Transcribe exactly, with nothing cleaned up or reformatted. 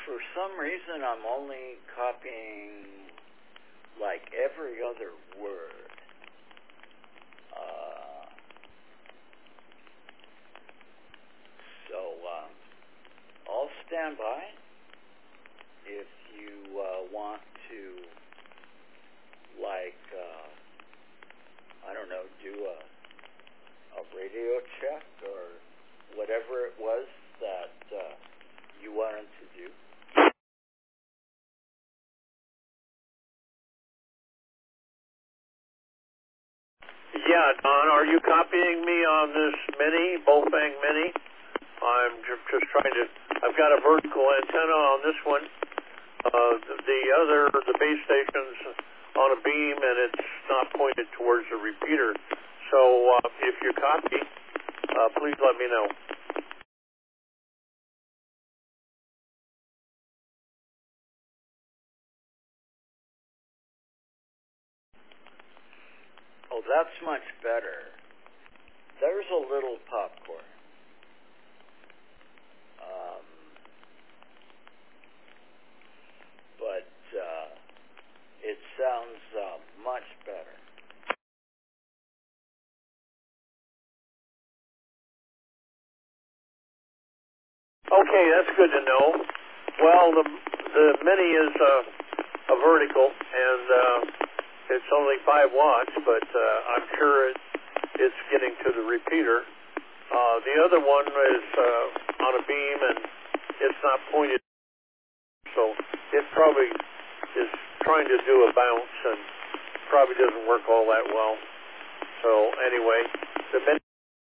for some reason, I'm only copying like every other word. Uh, so uh, I'll stand by if you uh, want to, like, uh, I don't know, do a, a radio check or whatever it was that uh, you wanted to do. Yeah, Don, are you copying me on this mini, Baofeng mini? I'm just, just trying to, I've got a vertical antenna on this one. Uh, the, the other, the base station's on a beam and it's not pointed towards the repeater. So uh, if you copy, uh, please let me know. Oh, that's much better. There's a little popcorn. Um, but uh, it sounds uh, much better. Okay, that's good to know. Well, the the mini is uh, a vertical, and uh, it's only five watts, but uh, I'm sure it, it's getting to the repeater. Uh, the other one is uh, on a beam, and it's not pointed, so it probably is trying to do a bounce, and probably doesn't work all that well. So anyway, the mini